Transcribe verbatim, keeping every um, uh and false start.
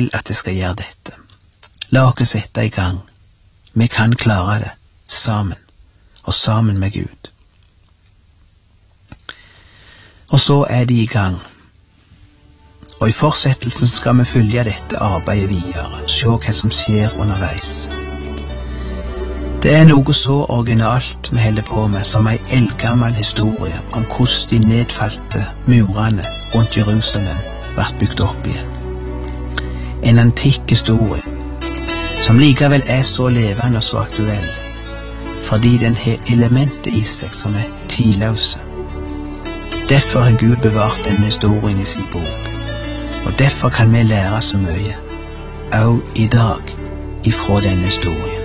vil at jeg skal gjøre dette. La oss sette i gang. Vi kan klare det, sammen, og sammen med Gud. Og så er de i gang. Og i fortsettelsen skal vi følge dette arbeidet videre, se hva som skjer underveis. Det er noe så originalt vi holder på med som en eldgammel historie om hvordan de nedfalte murene rundt Jerusalem ble bygd opp igjen. En antikk historie, som likevel er så levende og så aktuell, fordi den har elementer i seg som er tidløse. Derfor har Gud bevart denne historien i sin bok, og derfor kan vi lære så mye, også i dag, ifra denne historien.